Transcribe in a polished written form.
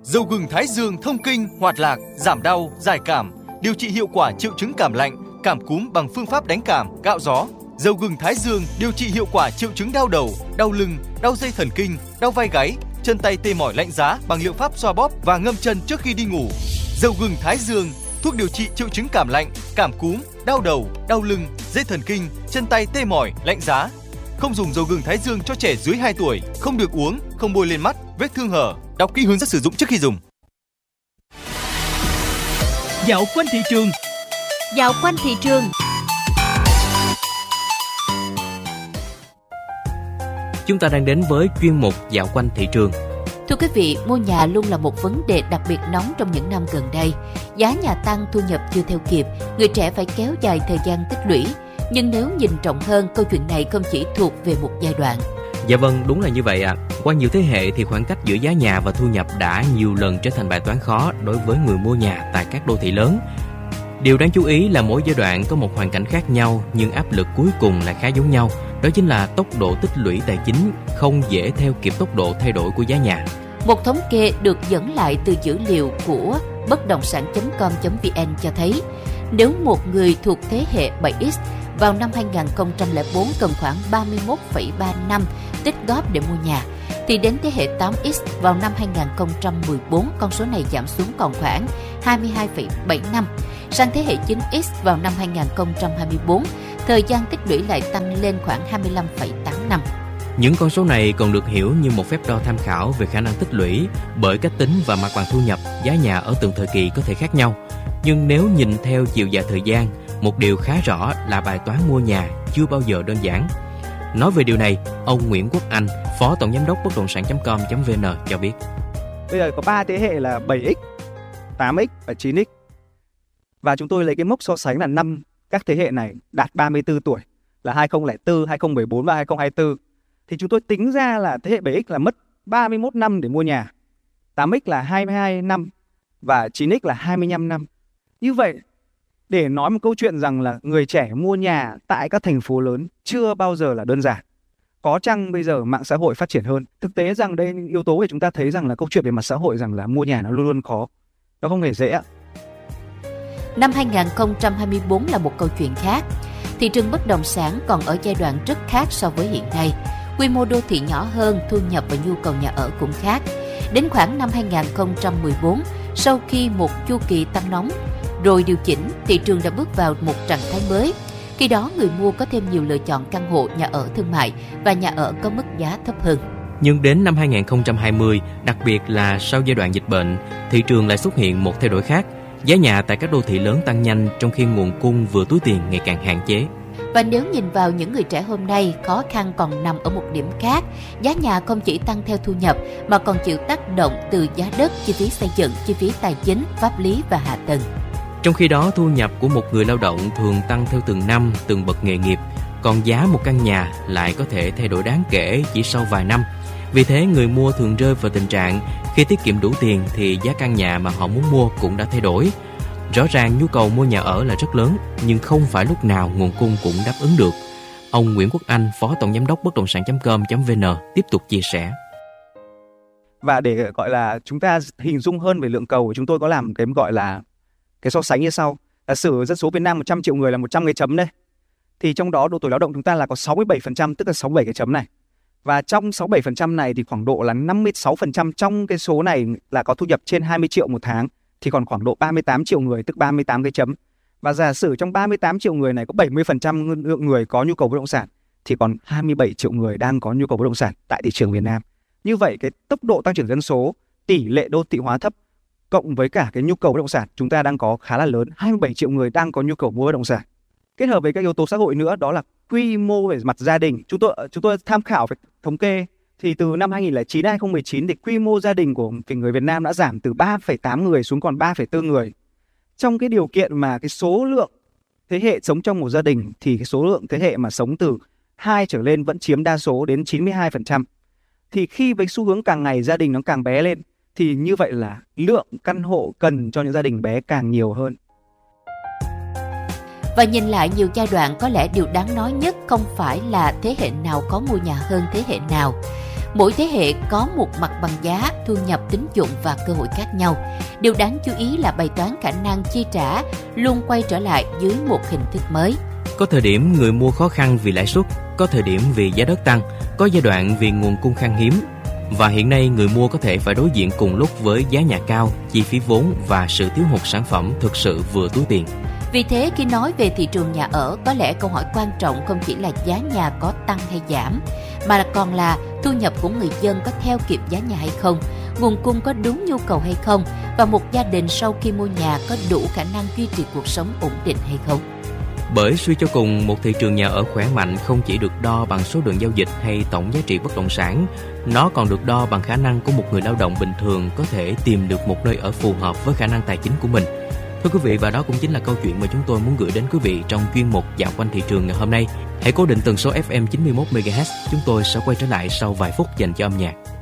Dầu gừng Thái Dương thông kinh, hoạt lạc, giảm đau, giải cảm, điều trị hiệu quả triệu chứng cảm lạnh, cảm cúm bằng phương pháp đánh cảm, cạo gió. Dầu gừng Thái Dương điều trị hiệu quả triệu chứng đau đầu, đau lưng, đau dây thần kinh, đau vai gáy, chân tay tê mỏi lạnh giá bằng liệu pháp xoa bóp và ngâm chân trước khi đi ngủ. Dầu gừng Thái Dương, thuốc điều trị triệu chứng cảm lạnh, cảm cúm, đau đầu, đau lưng, dây thần kinh, chân tay tê mỏi, lạnh giá. Không dùng dầu gừng Thái Dương cho trẻ dưới 2 tuổi, không được uống, không bôi lên mắt, vết thương hở. Đọc kỹ hướng dẫn sử dụng trước khi dùng. Dạo quanh thị trường. Dạo quanh thị trường. Chúng ta đang đến với chuyên mục Dạo quanh thị trường. Thưa quý vị, mua nhà luôn là một vấn đề đặc biệt nóng trong những năm gần đây. Giá nhà tăng, thu nhập chưa theo kịp, người trẻ phải kéo dài thời gian tích lũy. Nhưng nếu nhìn rộng hơn, câu chuyện này không chỉ thuộc về một giai đoạn. Dạ vâng, đúng là như vậy ạ. Qua nhiều thế hệ thì khoảng cách giữa giá nhà và thu nhập đã nhiều lần trở thành bài toán khó đối với người mua nhà tại các đô thị lớn. Điều đáng chú ý là mỗi giai đoạn có một hoàn cảnh khác nhau nhưng áp lực cuối cùng lại khá giống nhau. Đó chính là tốc độ tích lũy tài chính không dễ theo kịp tốc độ thay đổi của giá nhà. Một thống kê được dẫn lại từ dữ liệu của bất động sản.com.vn cho thấy nếu một người thuộc thế hệ 7X vào năm 2004 cần khoảng 31,3 năm tích góp để mua nhà, thì đến thế hệ 8X vào năm 2014 con số này giảm xuống còn khoảng 22,7 năm. Sang thế hệ 9X vào năm 2024, thời gian tích lũy lại tăng lên khoảng 25,8 năm. Những con số này còn được hiểu như một phép đo tham khảo về khả năng tích lũy, bởi cách tính và mặt bằng thu nhập, giá nhà ở từng thời kỳ có thể khác nhau. Nhưng nếu nhìn theo chiều dài thời gian, một điều khá rõ là bài toán mua nhà chưa bao giờ đơn giản. Nói về điều này, ông Nguyễn Quốc Anh, Phó Tổng Giám đốc bất động sản.com.vn cho biết. Bây giờ có 3 thế hệ là 7X, 8X và 9X. Và chúng tôi lấy cái mốc so sánh là năm các thế hệ này đạt 34 tuổi là 2004, 2014 và 2024. Thì chúng tôi tính ra là thế hệ 7X là mất 31 năm để mua nhà, 8X là 22 năm và 9X là 25 năm. Như vậy, để nói một câu chuyện rằng là người trẻ mua nhà tại các thành phố lớn chưa bao giờ là đơn giản. Có chăng bây giờ mạng xã hội phát triển hơn. Thực tế rằng đây yếu tố để chúng ta thấy rằng là câu chuyện về mặt xã hội rằng là mua nhà nó luôn luôn khó. Nó không hề dễ ạ. Năm 2024 là một câu chuyện khác. Thị trường bất động sản còn ở giai đoạn rất khác so với hiện nay. Quy mô đô thị nhỏ hơn, thu nhập và nhu cầu nhà ở cũng khác. Đến khoảng năm 2014, sau khi một chu kỳ tăng nóng rồi điều chỉnh, thị trường đã bước vào một trạng thái mới. Khi đó, người mua có thêm nhiều lựa chọn căn hộ, nhà ở thương mại và nhà ở có mức giá thấp hơn. Nhưng đến năm 2020, đặc biệt là sau giai đoạn dịch bệnh, thị trường lại xuất hiện một thay đổi khác. Giá nhà tại các đô thị lớn tăng nhanh trong khi nguồn cung vừa túi tiền ngày càng hạn chế. Và nếu nhìn vào những người trẻ hôm nay, khó khăn còn nằm ở một điểm khác. Giá nhà không chỉ tăng theo thu nhập mà còn chịu tác động từ giá đất, chi phí xây dựng, chi phí tài chính, pháp lý và hạ tầng. Trong khi đó, thu nhập của một người lao động thường tăng theo từng năm, từng bậc nghề nghiệp, còn giá một căn nhà lại có thể thay đổi đáng kể chỉ sau vài năm. Vì thế, người mua thường rơi vào tình trạng khi tiết kiệm đủ tiền thì giá căn nhà mà họ muốn mua cũng đã thay đổi. Rõ ràng nhu cầu mua nhà ở là rất lớn, nhưng không phải lúc nào nguồn cung cũng đáp ứng được. Ông Nguyễn Quốc Anh, Phó Tổng Giám đốc bất động sản.com.vn tiếp tục chia sẻ. Và để gọi là chúng ta hình dung hơn về lượng cầu, chúng tôi có làm cái gọi là cái so sánh như sau. Giả sử dân số Việt Nam 100 triệu người là 100 cái chấm đây. Thì trong đó độ tuổi lao động chúng ta là có 67%, tức là 67 cái chấm này. Và trong 67% này thì khoảng độ là 56% trong cái số này là có thu nhập trên 20 triệu một tháng. Thì còn khoảng độ 38 triệu người, tức 38 cái chấm. Và giả sử trong 38 triệu người này có 70% lượng người có nhu cầu bất động sản, thì còn 27 triệu người đang có nhu cầu bất động sản tại thị trường Việt Nam. Như vậy cái tốc độ tăng trưởng dân số, tỷ lệ đô thị hóa thấp cộng với cả cái nhu cầu bất động sản chúng ta đang có khá là lớn, 27 triệu người đang có nhu cầu mua bất động sản. Kết hợp với các yếu tố xã hội nữa, đó là quy mô về mặt gia đình. Chúng tôi tham khảo về thống kê thì từ năm 2009 đến 2019 thì quy mô gia đình của người Việt Nam đã giảm từ 3,8 người xuống còn 3,4 người. Trong cái điều kiện mà cái số lượng thế hệ sống trong một gia đình thì cái số lượng thế hệ mà sống từ 2 trở lên vẫn chiếm đa số đến 92%. Thì khi với xu hướng càng ngày gia đình nó càng bé lên thì như vậy là lượng căn hộ cần cho những gia đình bé càng nhiều hơn. Và nhìn lại nhiều giai đoạn, có lẽ điều đáng nói nhất không phải là thế hệ nào có mua nhà hơn thế hệ nào, Mỗi thế hệ có một mặt bằng giá, thu nhập, tín dụng và cơ hội khác nhau. Điều đáng chú ý là bài toán khả năng chi trả luôn quay trở lại dưới một hình thức mới. Có thời điểm người mua khó khăn vì lãi suất, có thời điểm vì giá đất tăng, có giai đoạn vì nguồn cung khan hiếm. Và hiện nay người mua có thể phải đối diện cùng lúc với giá nhà cao, chi phí vốn và sự thiếu hụt sản phẩm thực sự vừa túi tiền. Vì thế khi nói về thị trường nhà ở, có lẽ câu hỏi quan trọng không chỉ là giá nhà có tăng hay giảm, mà còn là thu nhập của người dân có theo kịp giá nhà hay không, nguồn cung có đúng nhu cầu hay không, và một gia đình sau khi mua nhà có đủ khả năng duy trì cuộc sống ổn định hay không. Bởi suy cho cùng, một thị trường nhà ở khỏe mạnh không chỉ được đo bằng số lượng giao dịch hay tổng giá trị bất động sản, nó còn được đo bằng khả năng của một người lao động bình thường có thể tìm được một nơi ở phù hợp với khả năng tài chính của mình. Thưa quý vị, và đó cũng chính là câu chuyện mà chúng tôi muốn gửi đến quý vị trong chuyên mục Dạo quanh thị trường ngày hôm nay. Hãy cố định tần số FM 91 MHz, chúng tôi sẽ quay trở lại sau vài phút dành cho âm nhạc.